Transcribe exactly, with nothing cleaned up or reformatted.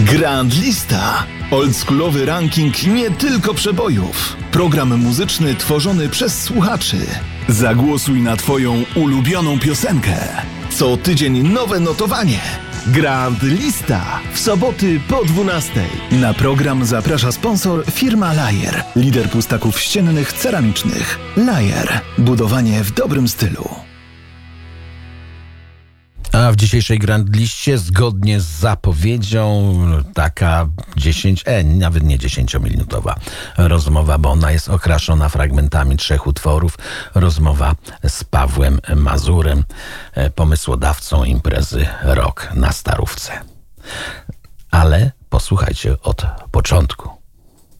Grand Lista. Oldschoolowy ranking nie tylko przebojów. Program muzyczny tworzony przez słuchaczy. Zagłosuj na twoją ulubioną piosenkę. Co tydzień nowe notowanie. Grand Lista. W soboty po dwunastej. Na program zaprasza sponsor firma Lajer. Lider pustaków ściennych ceramicznych. Lajer. Budowanie w dobrym stylu. A w dzisiejszej Grand Liście, zgodnie z zapowiedzią, taka dziesięć, e, nawet nie dziesięciominutowa rozmowa, bo ona jest okraszona fragmentami trzech utworów. Rozmowa z Pawłem Mazurem, pomysłodawcą imprezy Rock na Starówce. Ale posłuchajcie od początku.